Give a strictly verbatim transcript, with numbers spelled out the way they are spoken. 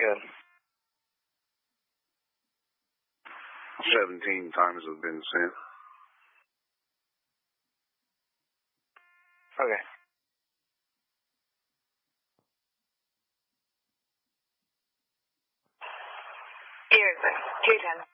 Good. Seventeen times have been sent. Okay. Erickson, two ten.